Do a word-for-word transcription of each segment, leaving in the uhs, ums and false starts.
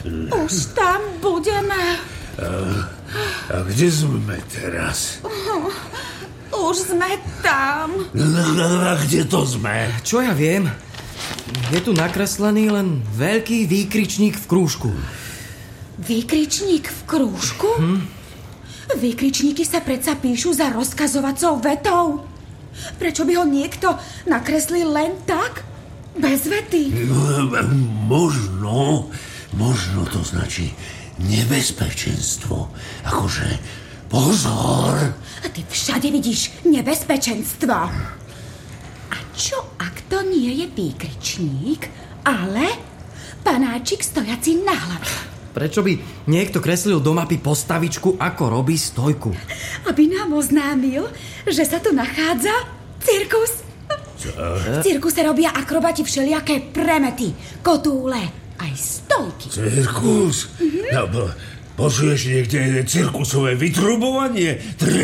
Už tam budeme. A, a kde sme teraz? Už sme tam. A kde to sme? Čo ja viem? Je tu nakreslený len veľký výkričník v krúžku. Výkričník v krúžku? Hm? Výkričníky sa predsa píšu za rozkazovacou vetou. Prečo by ho niekto nakreslil len tak? Bez vety? Možno, možno to značí nebezpečenstvo. Akože pozor. A ty všade vidíš nebezpečenstvo. A čo, ak to nie je výkričník, ale panáčik stojaci na hlave? Prečo by niekto kreslil do mapy postavičku, ako robí stojku? Aby nám oznámil, že sa tu nachádza cirkus. V cirkuse robia akrobati všelijaké premety, kotúle, aj stojky. Cirkus? Mm-hmm. No, počuješ niekde cirkusové vytrubovanie?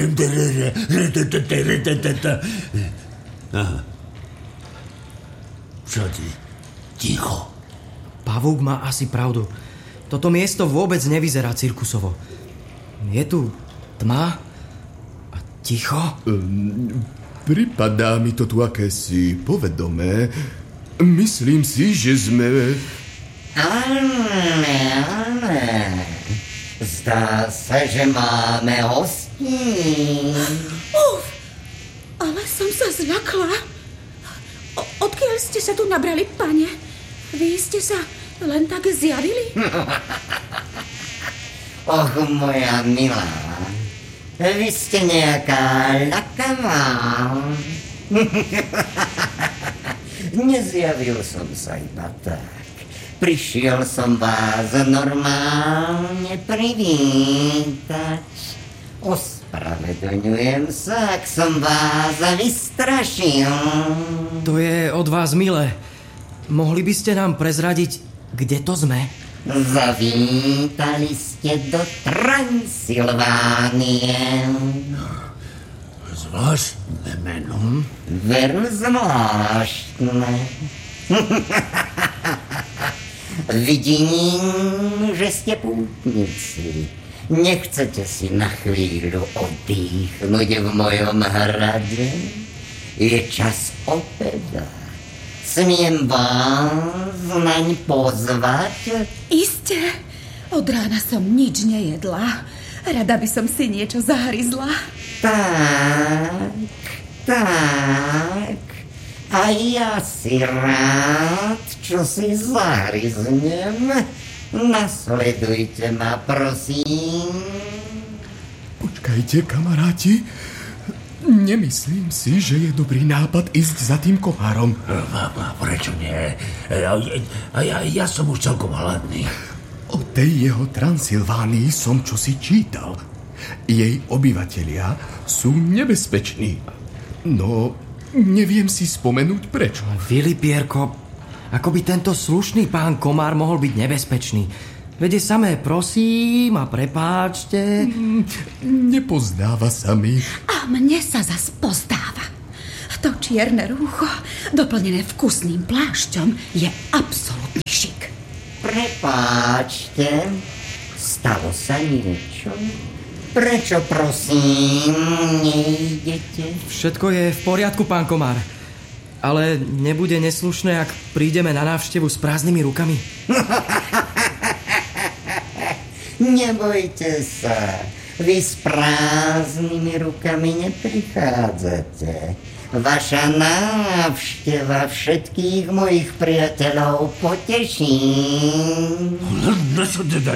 Aha. Čo ty? Ticho. Pavúk má asi pravdu. Toto miesto vôbec nevyzerá cirkusovo. Je tu tma a ticho. Um, pripadá mi to tu akési povedomé. Myslím si, že sme... Áne, áne. Zdá sa, že máme hostí. Uf, ale som sa zľakla. O- odkiaľ ste sa tu nabrali, pane? Vy ste sa len tak zjavili? Och, moja milá, vy ste nejaká ľakavá. Nezjavil som sa iba tak. Prišiel som vás normálne privítať. Ospravedlňujem sa, ak som vás vystrašil. To je od vás milé. Mohli by ste nám prezradiť, kde to sme? Zavítali ste do Transylvánie. Zvláštne meno. Veru zvláštne. Vidím, že ste pútnici. Nechcete si na chvíľu oddychnúť v mojom hrade? Je čas obeda. Smiem vás naň pozvať? Isté. Od rána som nič nejedla. Rada by som si niečo zahryzla. Tak, tak. A ja si rád, čo si zahryznem. Nasledujte ma, prosím. Počkajte, kamaráti. Nemyslím si, že je dobrý nápad ísť za tým kohárom. Prečo nie? Ja, ja, ja som už celkom hladný. O tej jeho Transylvánii som čosi čítal. Jej obyvatelia sú nebezpeční. No, neviem si spomenúť prečo. Filipierko, ako by tento slušný pán komár mohol byť nebezpečný. Vede samé prosím a prepáčte. Nepozdáva sa mi. A mne sa zas pozdáva. To čierne rúcho, doplnené vkusným plášťom, je absolútny šik. Prepáčte, stalo sa niečo? Prečo, prosím, nejdete? Všetko je v poriadku, pán komár. Ale nebude neslušné, ak prídeme na návštevu s prázdnymi rukami? Nebojte sa, vy s prázdnymi rukami neprichádzate. Vaša návšteva všetkých mojich priateľov poteší. Na čo teda